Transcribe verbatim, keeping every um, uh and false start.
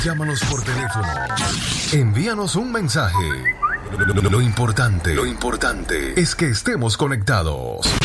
Llámanos por teléfono. Envíanos un mensaje. Lo, lo, lo importante, lo importante es que estemos conectados.